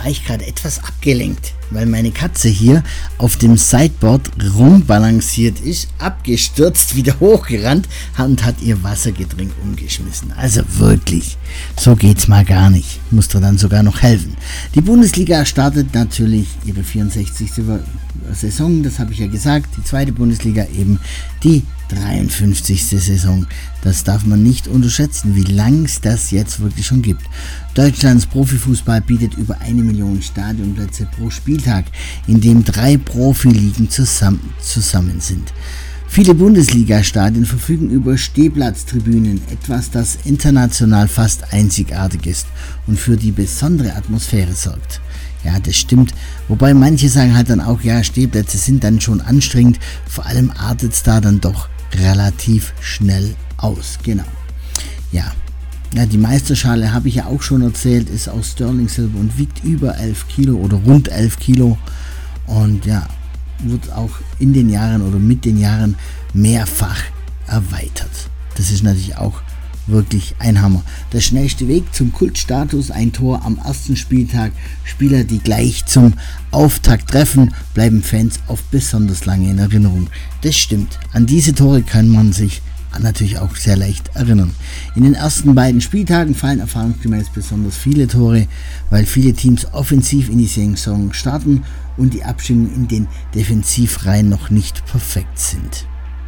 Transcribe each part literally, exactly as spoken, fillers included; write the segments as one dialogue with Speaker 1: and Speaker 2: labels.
Speaker 1: war ich gerade etwas abgelenkt, weil meine Katze hier auf dem Sideboard rumbalanciert ist, abgestürzt, wieder hochgerannt und hat ihr Wassergetränk umgeschmissen. Also wirklich, so geht's mal gar nicht. Musste dann sogar noch helfen. Die Bundesliga startet natürlich ihre vierundsechzigste Saison, das habe ich ja gesagt. Die zweite Bundesliga eben die dreiundfünfzigste Saison. Das darf man nicht unterschätzen, wie lang es das jetzt wirklich schon gibt. Deutschlands Profifußball bietet über eine Million Stadionplätze pro Spieltag, in dem drei Profiligen zusammen, zusammen sind. Viele Bundesliga-Stadien verfügen über Stehplatztribünen, etwas, das international fast einzigartig ist und für die besondere Atmosphäre sorgt. Ja, das stimmt. Wobei manche sagen halt dann auch, ja, Stehplätze sind dann schon anstrengend. Vor allem artet es da dann doch relativ schnell aus. Genau. Ja. Ja, die Meisterschale habe ich ja auch schon erzählt, ist aus Sterling Silber und wiegt über elf Kilo oder rund elf Kilo. Und ja, wird auch in den Jahren oder mit den Jahren mehrfach erweitert. Das ist natürlich auch wirklich ein Hammer. Der schnellste Weg zum Kultstatus, ein Tor am ersten Spieltag. Spieler, die gleich zum Auftakt treffen, bleiben Fans auf besonders lange in Erinnerung. Das stimmt. An diese Tore kann man sich natürlich auch sehr leicht erinnern. In den ersten beiden Spieltagen fallen erfahrungsgemäß besonders viele Tore, weil viele Teams offensiv in die Saison starten und die Abstimmungen in den Defensivreihen noch nicht perfekt sind.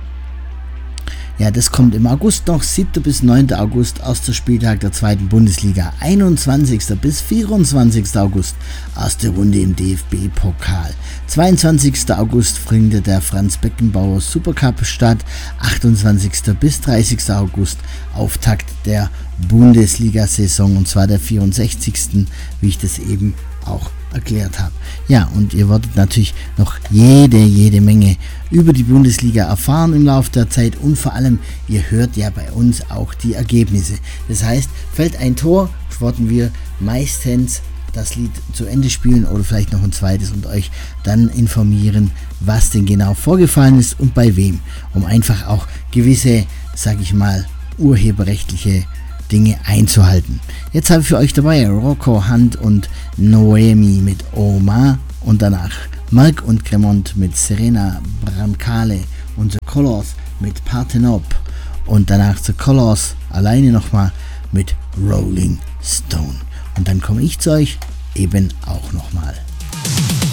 Speaker 1: Ja, das kommt im August noch, siebter bis neunter August, erster Spieltag der zweiten Bundesliga, einundzwanzigster bis vierundzwanzigster August, erste Runde im D F B-Pokal, zweiundzwanzigster August findet der Franz-Beckenbauer Supercup statt, achtundzwanzigster bis dreißigster August, Auftakt der Bundesliga-Saison, und zwar der vierundsechzigsten, wie ich das eben auch erklärt habe. Ja, und ihr werdet natürlich noch jede, jede Menge über die Bundesliga erfahren im Laufe der Zeit, und vor allem, ihr hört ja bei uns auch die Ergebnisse. Das heißt, fällt ein Tor, werden wir meistens das Lied zu Ende spielen oder vielleicht noch ein zweites und euch dann informieren, was denn genau vorgefallen ist und bei wem, um einfach auch gewisse, sag ich mal, urheberrechtliche Dinge einzuhalten. Jetzt habe ich für euch dabei Rocco Hunt und Noemi mit Oma und danach Marc und Cremont mit Serena Brancale und The Colors mit Parthenope und danach The Colors alleine nochmal mit Rolling Stone. Und dann komme ich zu euch eben auch nochmal.